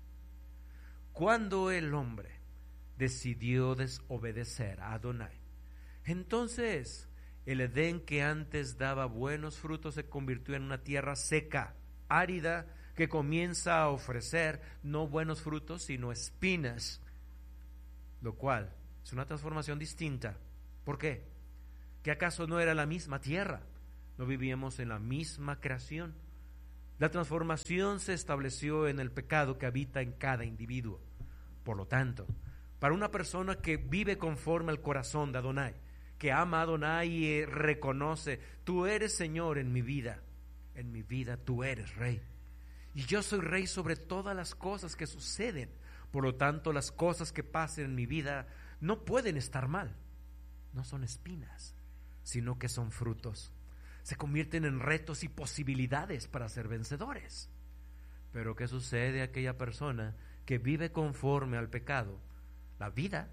Cuando el hombre decidió desobedecer a Adonai, entonces el Edén que antes daba buenos frutos se convirtió en una tierra seca, árida, que comienza a ofrecer no buenos frutos, sino espinas, lo cual es una transformación distinta. ¿Por qué? ¿Que acaso no era la misma tierra? ¿No vivíamos en la misma creación? La transformación se estableció en el pecado que habita en cada individuo. Por lo tanto, para una persona que vive conforme al corazón de Adonai, que ama a Adonai y reconoce: tú eres Señor en mi vida tú eres Rey, y yo soy Rey sobre todas las cosas que suceden. Por lo tanto, las cosas que pasen en mi vida no pueden estar mal. No son espinas, sino que son frutos. Se convierten en retos y posibilidades para ser vencedores. Pero ¿qué sucede a aquella persona que vive conforme al pecado? La vida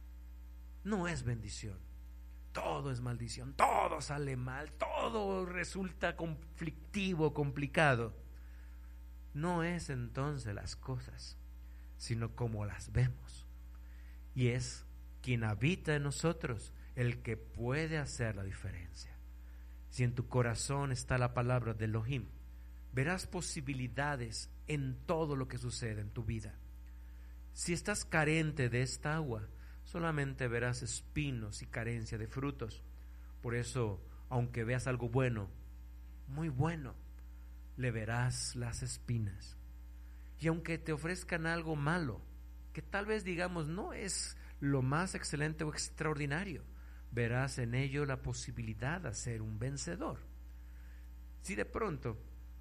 no es bendición, todo es maldición, todo sale mal, todo resulta conflictivo, complicado. No es entonces las cosas, sino como las vemos. Y es quien habita en nosotros el que puede hacer la diferencia. Si en tu corazón está la palabra de Elohim, verás posibilidades en todo lo que sucede en tu vida. Si estás carente de esta agua, solamente verás espinos y carencia de frutos. Por eso, aunque veas algo bueno, muy bueno, le verás las espinas. Y aunque te ofrezcan algo malo, que tal vez digamos no es lo más excelente o extraordinario, verás en ello la posibilidad de ser un vencedor. Si de pronto,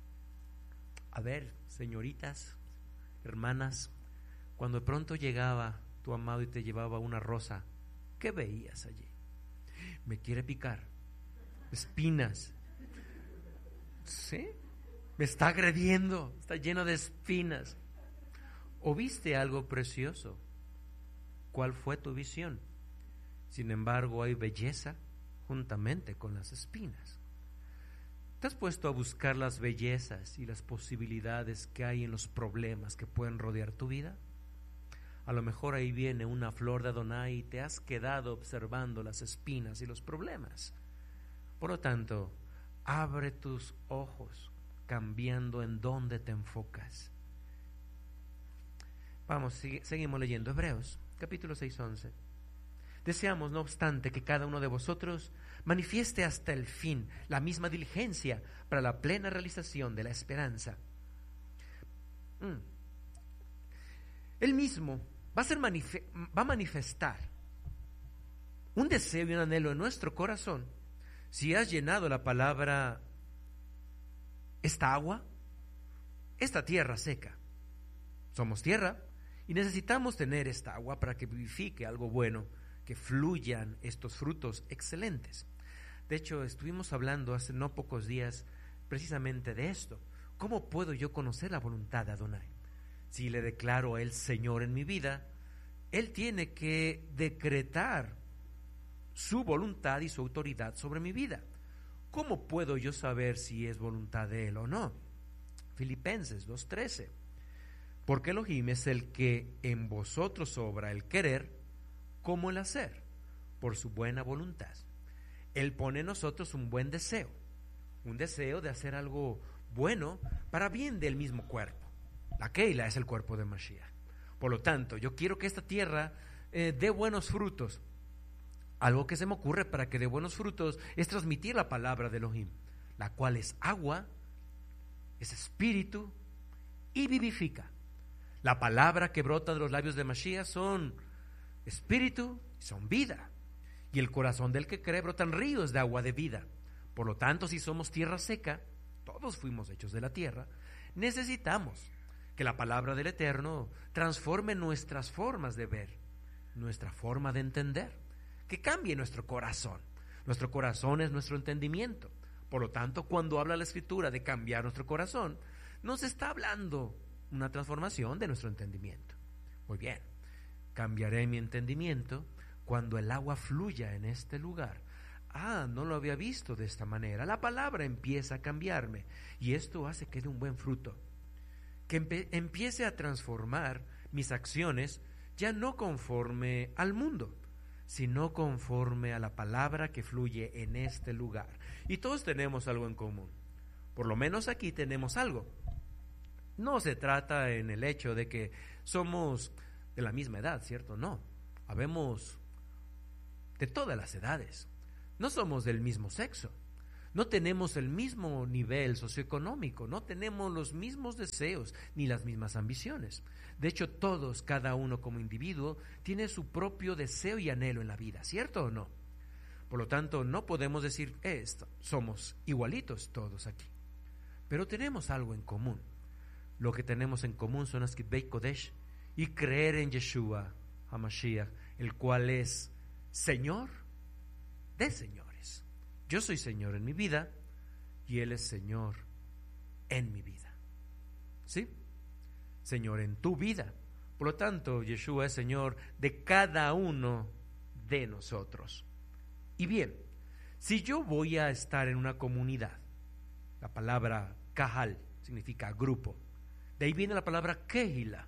a ver, señoritas, hermanas, cuando de pronto llegaba tu amado y te llevaba una rosa, ¿qué veías allí? Me quiere picar, espinas. ¿Sí? Me está agrediendo, está lleno de espinas. ¿O viste algo precioso? ¿Cuál fue tu visión? Sin embargo, hay belleza juntamente con las espinas. ¿Te has puesto a buscar las bellezas y las posibilidades que hay en los problemas que pueden rodear tu vida? A lo mejor ahí viene una flor de Adonai y te has quedado observando las espinas y los problemas. Por lo tanto, abre tus ojos cambiando en dónde te enfocas. Vamos, seguimos leyendo Hebreos, capítulo 6:11. Deseamos, no obstante, que cada uno de vosotros manifieste hasta el fin la misma diligencia para la plena realización de la esperanza. Él mismo va a manifestar un deseo y un anhelo en nuestro corazón si has llenado la palabra: esta agua, esta tierra seca. Somos tierra y necesitamos tener esta agua para que vivifique algo bueno, que fluyan estos frutos excelentes. De hecho, estuvimos hablando hace no pocos días precisamente de esto. ¿Cómo puedo yo conocer la voluntad de Adonai? Si le declaro a Él Señor en mi vida, Él tiene que decretar su voluntad y su autoridad sobre mi vida. ¿Cómo puedo yo saber si es voluntad de Él o no? Filipenses 2:13. Porque Elohim es el que en vosotros obra el querer como el hacer, por su buena voluntad. Él pone en nosotros un buen deseo, un deseo de hacer algo bueno para bien del mismo cuerpo. La Keila es el cuerpo de Mashiach. Por lo tanto, yo quiero que esta tierra dé buenos frutos. Algo que se me ocurre para que dé buenos frutos es transmitir la palabra de Elohim, la cual es agua, es espíritu y vivifica. La palabra que brota de los labios de Mashiach son espíritu, son vida, y el corazón del que cree brotan ríos de agua de vida. Por lo tanto, si somos tierra seca, todos fuimos hechos de la tierra, necesitamos que la palabra del Eterno transforme nuestras formas de ver, nuestra forma de entender, que cambie nuestro corazón. Nuestro corazón es nuestro entendimiento. Por lo tanto, cuando habla la Escritura de cambiar nuestro corazón, nos está hablando una transformación de nuestro entendimiento. Muy bien, cambiaré mi entendimiento cuando el agua fluya en este lugar. No lo había visto de esta manera. La palabra empieza a cambiarme y esto hace que dé un buen fruto, que empiece a transformar mis acciones, ya no conforme al mundo, sino conforme a la palabra que fluye en este lugar. Y todos tenemos algo en común. Por lo menos aquí tenemos algo. No se trata en el hecho de que somos de la misma edad, ¿cierto? No, habemos de todas las edades. No somos del mismo sexo. No tenemos el mismo nivel socioeconómico, no tenemos los mismos deseos ni las mismas ambiciones. De hecho, todos, cada uno como individuo, tiene su propio deseo y anhelo en la vida, ¿cierto o no? Por lo tanto, no podemos decir, somos igualitos todos aquí. Pero tenemos algo en común. Lo que tenemos en común son las Kitbei Kodesh y creer en Yeshua HaMashiach, el cual es Señor de señores. Yo soy Señor en mi vida y Él es Señor en mi vida. ¿Sí? Señor en tu vida. Por lo tanto, Yeshua es Señor de cada uno de nosotros. Y bien, si yo voy a estar en una comunidad, la palabra Kahal significa grupo. De ahí viene la palabra Kehila.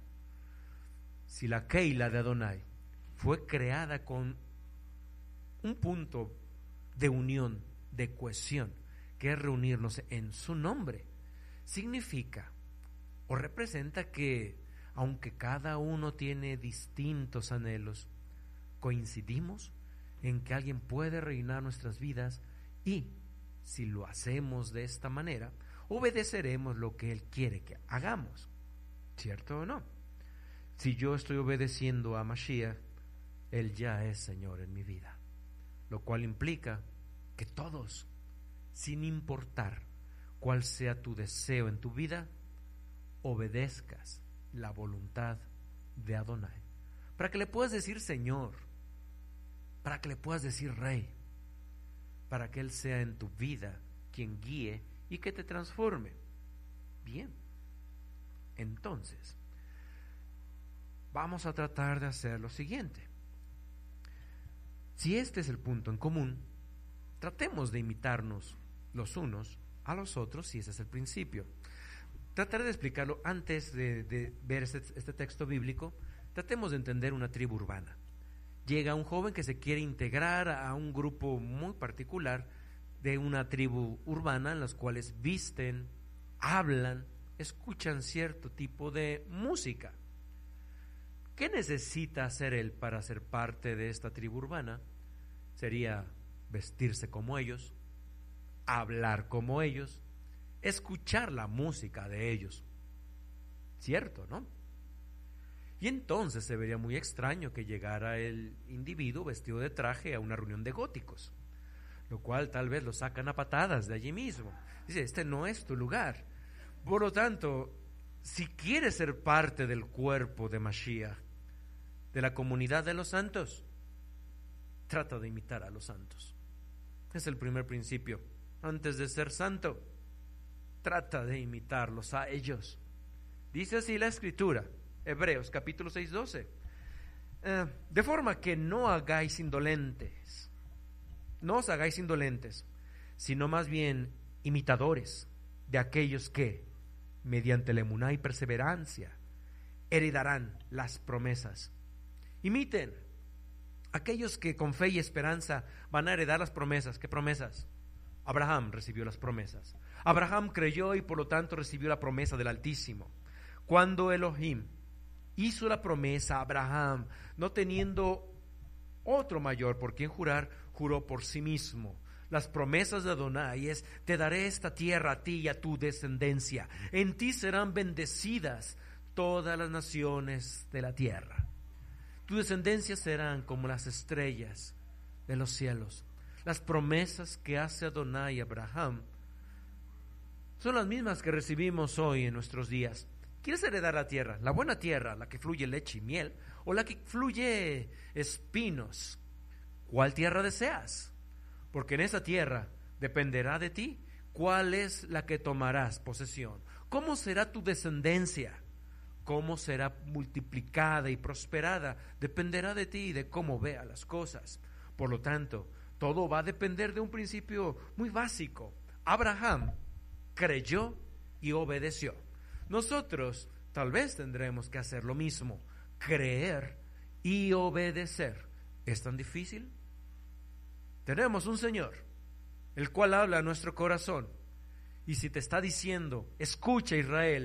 Si la Kehila de Adonai fue creada con un punto de unión, de cohesión, que es reunirnos en su nombre, significa o representa que aunque cada uno tiene distintos anhelos, coincidimos en que alguien puede reinar nuestras vidas y si lo hacemos de esta manera, obedeceremos lo que Él quiere que hagamos, ¿cierto o no? Si yo estoy obedeciendo a Mashiach, Él ya es Señor en mi vida, lo cual implica que todos, sin importar cuál sea tu deseo en tu vida, obedezcas la voluntad de Adonai, para que le puedas decir Señor, para que le puedas decir Rey, para que Él sea en tu vida quien guíe y que te transforme. Bien, entonces vamos a tratar de hacer lo siguiente. Si este es el punto en común, tratemos de imitarnos los unos a los otros, si ese es el principio. Trataré de explicarlo antes de ver este texto bíblico. Tratemos de entender una tribu urbana. Llega un joven que se quiere integrar a un grupo muy particular de una tribu urbana, en las cuales visten, hablan, escuchan cierto tipo de música. ¿Qué necesita hacer él para ser parte de esta tribu urbana? Sería vestirse como ellos, hablar como ellos, escuchar la música de ellos. ¿Cierto, no? Y entonces se vería muy extraño que llegara el individuo vestido de traje a una reunión de góticos, lo cual tal vez lo sacan a patadas de allí mismo. Dice, este no es tu lugar. Por lo tanto, si quieres ser parte del cuerpo de Mashiach, de la comunidad de los santos, trata de imitar a los santos. Es el primer principio. Antes de ser santo, trata de imitarlos a ellos. Dice así la Escritura, Hebreos capítulo 6, 12. De forma que no os hagáis indolentes, sino más bien imitadores de aquellos que, mediante la emuná y perseverancia, heredarán las promesas. Imiten aquellos que con fe y esperanza van a heredar las promesas. ¿Qué promesas? Abraham recibió las promesas. Abraham creyó y por lo tanto recibió la promesa del Altísimo. Cuando Elohim hizo la promesa a Abraham, no teniendo otro mayor por quien jurar, juró por sí mismo. Las promesas de Adonai es: te daré esta tierra a ti y a tu descendencia. En ti serán bendecidas todas las naciones de la tierra. Tu descendencia serán como las estrellas de los cielos. Las promesas que hace Adonai a Abraham son las mismas que recibimos hoy en nuestros días. ¿Quieres heredar la tierra? La buena tierra, la que fluye leche y miel, o la que fluye espinos. ¿Cuál tierra deseas? Porque en esa tierra dependerá de ti cuál es la que tomarás posesión. ¿Cómo será tu descendencia? ¿Cómo será multiplicada y prosperada? Dependerá de ti y de cómo vea las cosas. Por lo tanto, todo va a depender de un principio muy básico. Abraham creyó y obedeció. Nosotros tal vez tendremos que hacer lo mismo, creer y obedecer. ¿Es tan difícil? Tenemos un Señor, el cual habla a nuestro corazón. Y si te está diciendo, escucha Israel,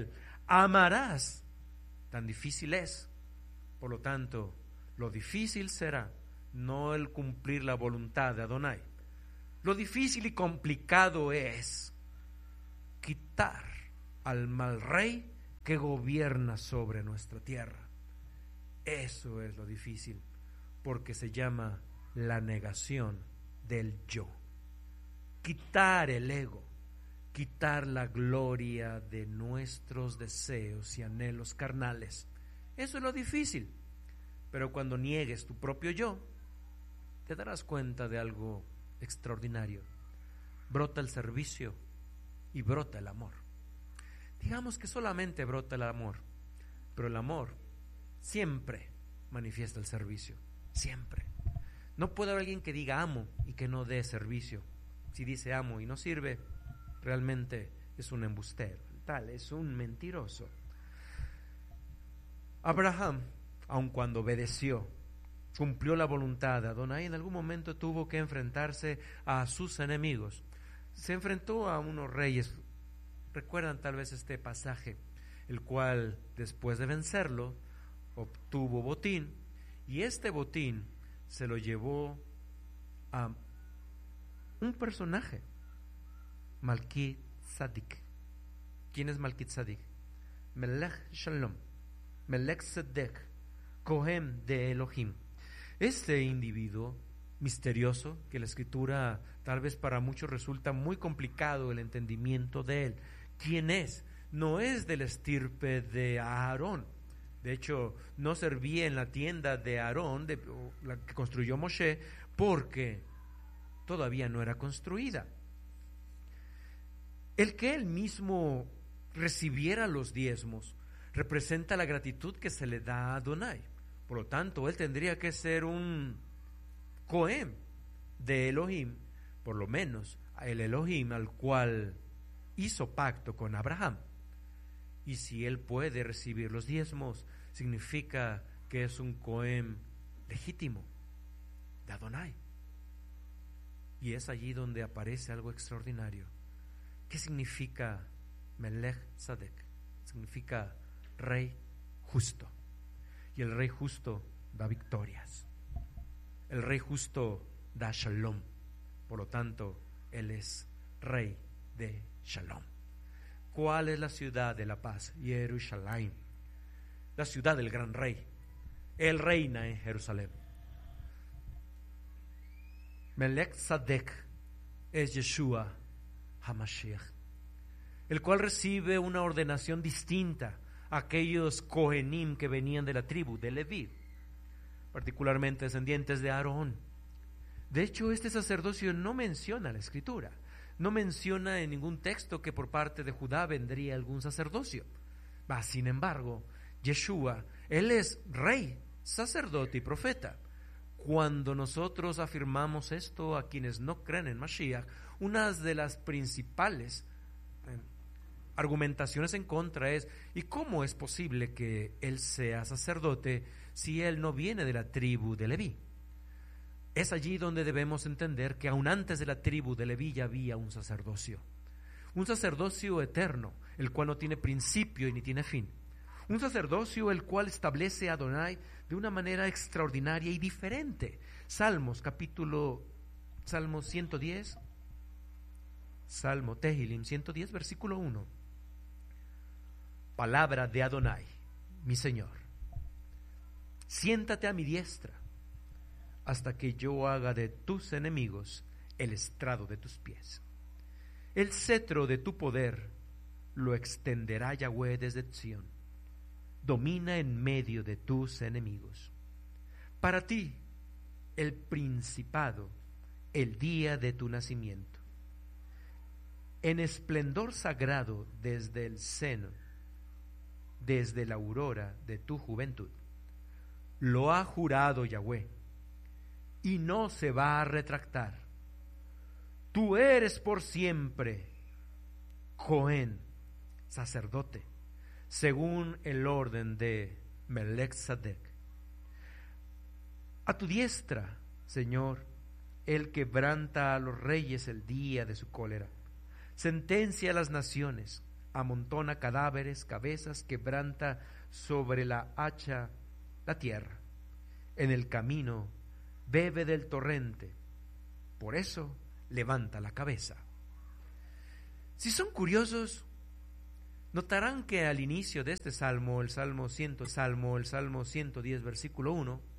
amarás. Tan difícil es. Por lo tanto, lo difícil será no el cumplir la voluntad de Adonai. Lo difícil y complicado es quitar al mal rey que gobierna sobre nuestra tierra. Eso es lo difícil, porque se llama la negación del yo. Quitar el ego, quitar la gloria de nuestros deseos y anhelos carnales. Eso es lo difícil. Pero cuando niegues tu propio yo, te darás cuenta de algo extraordinario. Brota el servicio y brota el amor. Digamos que solamente brota el amor, pero el amor siempre manifiesta el servicio, siempre. No puede haber alguien que diga amo y que no dé servicio. Si dice amo y no sirve, realmente es un embustero, tal, es un mentiroso. Abraham, aun cuando obedeció, cumplió la voluntad de Adonai, en algún momento tuvo que enfrentarse a sus enemigos. Se enfrentó a unos reyes. Recuerdan tal vez este pasaje, el cual después de vencerlo obtuvo botín, y este botín se lo llevó a un personaje, Malki Tzadik. ¿Quién es Malki Tzadik? Melech Shalom, Melech Tzedek, Cohen de Elohim. Este individuo misterioso, que la escritura tal vez para muchos resulta muy complicado el entendimiento de él. ¿Quién es? No es de la estirpe de Aarón. De hecho, no servía en la tienda de Aarón, la que construyó Moshe, porque todavía no era construida. El que él mismo recibiera los diezmos representa la gratitud que se le da a Adonai. Por lo tanto, él tendría que ser un Cohen de Elohim, por lo menos el Elohim al cual hizo pacto con Abraham. Y si él puede recibir los diezmos, significa que es un Cohen legítimo de Adonai. Y es allí donde aparece algo extraordinario. ¿Qué significa Melech Tzedek? Significa rey justo. Y el rey justo da victorias. El rey justo da shalom. Por lo tanto, él es rey de shalom. ¿Cuál es la ciudad de la paz? Jerusalén, la ciudad del gran rey. Él reina en Jerusalén. Melech Tzedek es Yeshua HaMashiach, el cual recibe una ordenación distinta a aquellos Kohenim que venían de la tribu de Leví, particularmente descendientes de Aarón. De hecho, este sacerdocio no menciona la escritura, no menciona en ningún texto que por parte de Judá vendría algún sacerdocio. Sin embargo, Yeshua, él es rey, sacerdote y profeta. Cuando nosotros afirmamos esto a quienes no creen en Mashiach, una de las principales argumentaciones en contra es: ¿y cómo es posible que él sea sacerdote si él no viene de la tribu de Leví? Es allí donde debemos entender que aún antes de la tribu de Leví ya había un sacerdocio eterno, el cual no tiene principio y ni tiene fin. Un sacerdocio el cual establece a Adonai de una manera extraordinaria y diferente. Salmo 110, Salmo Tehilim 110, versículo 1. Palabra de Adonai, mi Señor: siéntate a mi diestra hasta que yo haga de tus enemigos el estrado de tus pies. El cetro de tu poder lo extenderá Yahweh desde Sión. Domina en medio de tus enemigos. Para ti el principado, el día de tu nacimiento. En esplendor sagrado desde el seno, desde la aurora de tu juventud. Lo ha jurado Yahweh y no se va a retractar. Tú eres por siempre Cohen, sacerdote, según el orden de Melech Tzedek. A tu diestra, Señor, Él quebranta a los reyes el día de su cólera, sentencia a las naciones, amontona cadáveres, cabezas, quebranta sobre la hacha la tierra. En el camino bebe del torrente, por eso levanta la cabeza. Si son curiosos, notarán que al inicio de este salmo, el Salmo 110, versículo 1,